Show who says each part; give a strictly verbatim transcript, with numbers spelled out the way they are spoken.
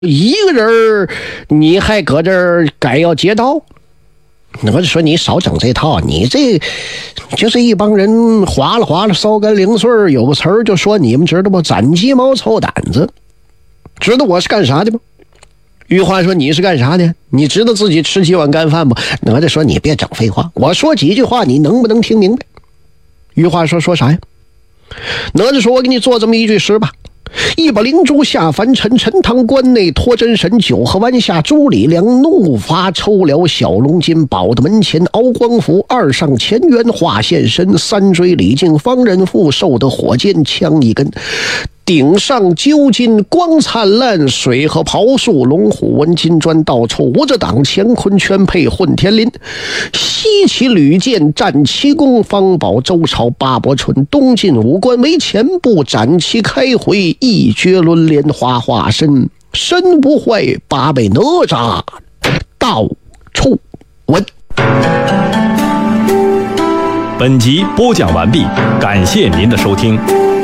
Speaker 1: 一个人你还搁这儿该要劫道？我就说你少整这套，你这就是一帮人哗啦哗啦烧干零碎，有个词儿就说你们知道不？攒鸡毛凑胆子。知道我是干啥的吗？玉华说你是干啥的？你知道自己吃几碗干饭不？哪吒说你别整废话，我说几句话你能不能听明白？玉华说说啥呀？哪吒说我给你做这么一句诗吧。一把灵珠下凡尘，陈塘关内托真神，九河湾下朱李良，怒发抽了小龙筋，保的门前敖光福，二上前缘化现身，三追李靖方人父，受得火箭枪一根，顶上揪金光灿烂，水和袍树龙虎纹金砖，到处无着挡，乾坤圈配混天林，西起吕剑战七公，方宝周朝八伯春，东晋五官为前部，展旗开回一绝轮莲花化身，身不坏八倍哪吒到处闻。
Speaker 2: 本集播讲完毕，感谢您的收听。